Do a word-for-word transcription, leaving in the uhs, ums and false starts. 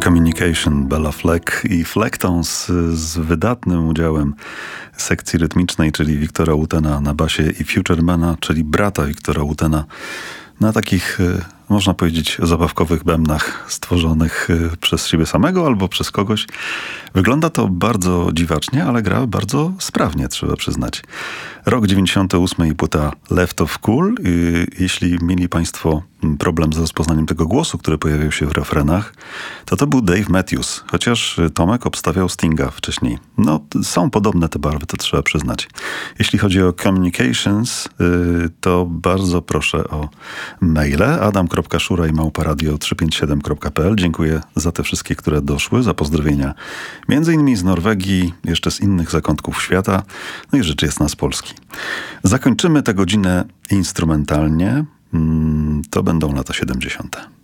Communication, Bella Fleck i Flecktons z wydatnym udziałem sekcji rytmicznej, czyli Wiktora Utena na basie i Futuremana, czyli brata Wiktora Utena, na takich, można powiedzieć, zabawkowych bębnach stworzonych przez siebie samego albo przez kogoś. Wygląda to bardzo dziwacznie, ale gra bardzo sprawnie, trzeba przyznać. Rok dziewięćdziesiąty ósmy i płyta Left of Cool. Jeśli mieli Państwo problem z rozpoznaniem tego głosu, który pojawiał się w refrenach, to to był Dave Matthews, chociaż Tomek obstawiał Stinga wcześniej. No, są podobne te barwy, to trzeba przyznać. Jeśli chodzi o Communications, to bardzo proszę o maile adam kropka szuraj małpa radio trzysta pięćdziesiąt siedem kropka p l. Dziękuję za te wszystkie, które doszły, za pozdrowienia między innymi z Norwegii, jeszcze z innych zakątków świata, no i rzecz jasna z Polski. Zakończymy tę godzinę instrumentalnie. To będą lata siedemdziesiąte.